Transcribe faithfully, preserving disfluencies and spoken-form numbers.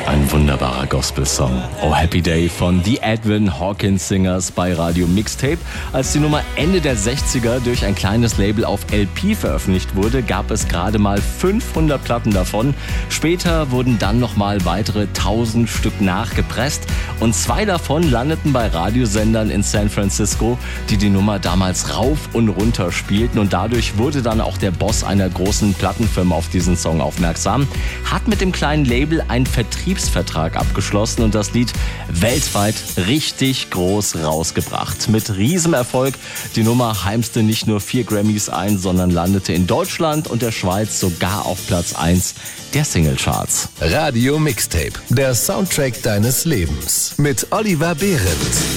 Ein wunderbarer Gospel-Song. Oh Happy Day von The Edwin Hawkins Singers bei Radio Mixtape. Als die Nummer Ende der sechziger durch ein kleines Label auf L P veröffentlicht wurde, gab es gerade mal fünfhundert Platten davon. Später wurden dann nochmal weitere tausend Stück nachgepresst und zwei davon landeten bei Radiosendern in San Francisco, die die Nummer damals rauf und runter spielten, und dadurch wurde dann auch der Boss einer großen Plattenfirma auf diesen Song aufmerksam, hat mit dem kleinen Label einen Vertriebsvertrag abgeschlossen und das Lied weltweit richtig groß rausgebracht. Mit Riesenerfolg. Die Nummer heimste nicht nur vier Grammys ein, sondern landete in Deutschland und der Schweiz sogar auf Platz eins der Singlecharts. Radio Mixtape, der Soundtrack deines Lebens mit Oliver Behrendt.